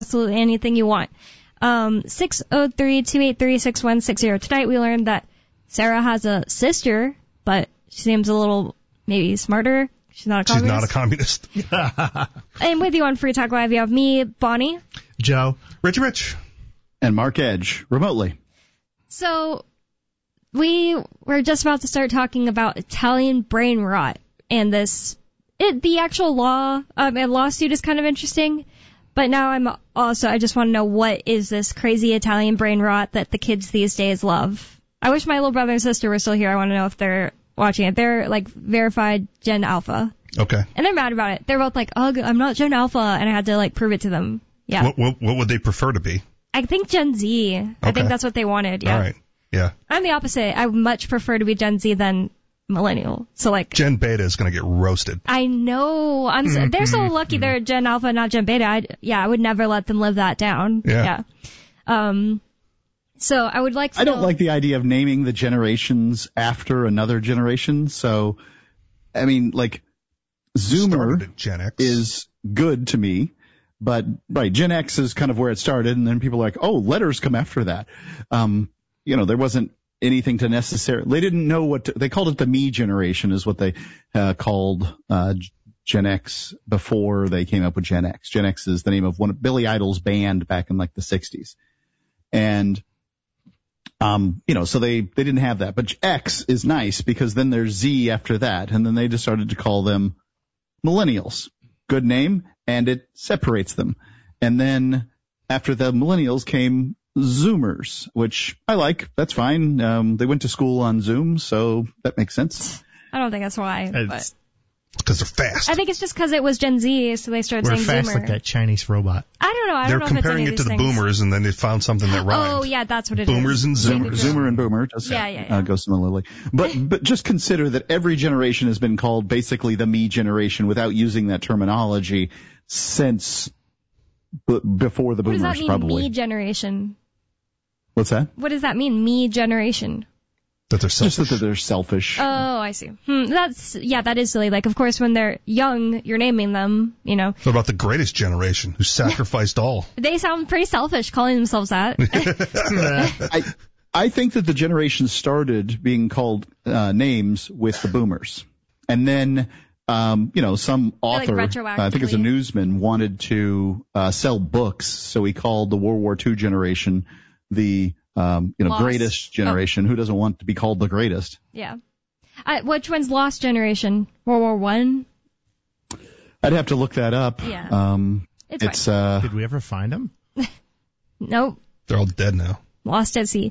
absolutely anything you want. 603-283-6160. Tonight we learned that Sarah has a sister, but she seems a little maybe smarter. She's not a communist. And with you on Free Talk Live, you have me, Bonnie, Joe, Rich, and Mark Edge, remotely. So we were just about to start talking about Italian brain rot, and the actual lawsuit is kind of interesting. But now I just want to know, what is this crazy Italian brain rot that the kids these days love? I wish my little brother and sister were still here. I want to know if they're watching it. They're like verified Gen Alpha. Okay. And they're mad about it. They're both like, ugh, I'm not Gen Alpha, and I had to like prove it to them. Yeah. What would they prefer to be? I think Gen Z. Okay. I think that's what they wanted. Yeah. All right. Yeah. I'm the opposite. I would much prefer to be Gen Z than millennial. So like Gen Beta is going to get roasted. I know. They're so lucky they're Gen Alpha, not Gen Beta. I would never let them live that down. Yeah. So I would like to I don't like the idea of naming the generations after another generation. So, I mean, like, Zoomer Gen X. is good to me, but right, Gen X is kind of where it started, and then people are like, oh, letters come after that. There wasn't anything to necessarily, they didn't know they called it the me generation is what they called Gen X before they came up with Gen X. Gen X is the name of one of Billy Idol's band back in like the 60s. And so they didn't have that. But X is nice because then there's Z after that, and then they just started to call them millennials. Good name, and it separates them. And then after the millennials came Zoomers, which I like. That's fine. They went to school on Zoom, so that makes sense. I don't think that's why. But because they're fast. I think it's just because it was Gen Z, so they started saying fast Zoomer. like that Chinese robot. I don't know. They're comparing it to the boomers, and then they found something that rhymed. Oh, yeah, that's what it boomers is. And Zoomers. Zoomer and Boomer just go similarly. But just consider that every generation has been called basically the me generation without using that terminology since before the boomers, probably. What does that mean, probably. me generation? What's that? What does that mean, me generation? That they're selfish. Just that they're selfish. Oh, I see. That is silly. Like, of course, when they're young, you're naming them, What about the greatest generation who sacrificed all? They sound pretty selfish calling themselves that. I think that the generation started being called names with the boomers. And then, some author, like I think it's a newsman, wanted to sell books, so he called the World War II generation the greatest generation. Who doesn't want to be called the greatest? Yeah. Which one's lost generation? World War One? I'd have to look that up. Yeah. It's fine. Did we ever find them? Nope. They're all dead now. Lost at sea.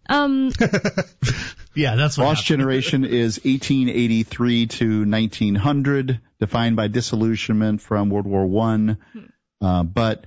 Yeah, that's what Lost generation is 1883 to 1900, defined by disillusionment from World War One. But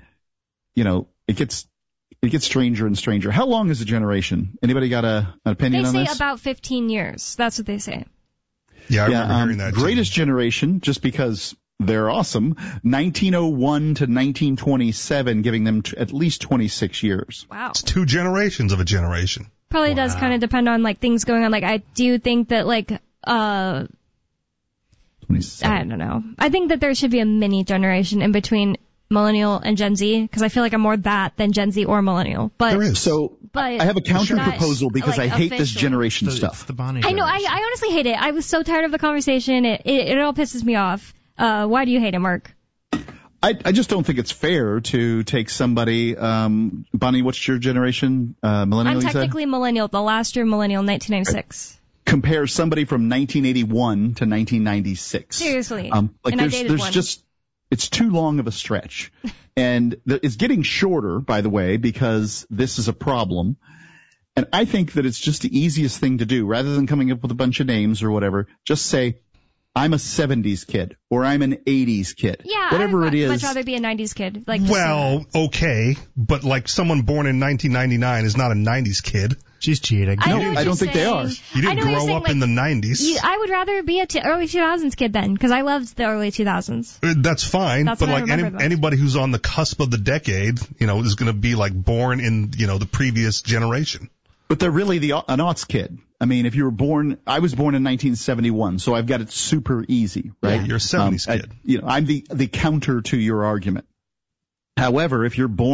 it gets stranger and stranger. How long is a generation? Anybody got an opinion on this? They say about 15 years. That's what they say. Yeah, I remember hearing that. Greatest generation, just because they're awesome, 1901 to 1927, giving them at least 26 years. Wow. It's 2 generations of a generation. Probably does kind of depend on, like, things going on. Like, I do think that, like, I don't know. I think that there should be a mini generation in between millennial and Gen Z, because I feel like I'm more that than Gen Z or millennial. But there is. But I have a counter proposal because I hate this generation stuff. I know. I honestly hate it. I was so tired of the conversation. It all pisses me off. Why do you hate it, Mark? I just don't think it's fair to take somebody. Bonnie, what's your generation? Millennial. I'm technically millennial. The last year millennial, 1996. Compare somebody from 1981 to 1996. Seriously. It's too long of a stretch. And it's getting shorter, by the way, because this is a problem. And I think that it's just the easiest thing to do. Rather than coming up with a bunch of names or whatever, just say, I'm a 70s kid, or I'm an 80s kid. Yeah, whatever it is. I'd much rather be a 90s kid. Okay, but like someone born in 1999 is not a 90s kid. She's cheating. I don't think they are. You didn't grow up in the 90s. I would rather be a early 2000s kid then, because I loved the early 2000s. That's fine, but like anybody who's on the cusp of the decade, is going to be like born in, the previous generation. But they're really an aughts kid. I mean, if you were born, I was born in 1971, so I've got it super easy, right? Yeah, you're a 70s kid. I'm the counter to your argument. However, if you're born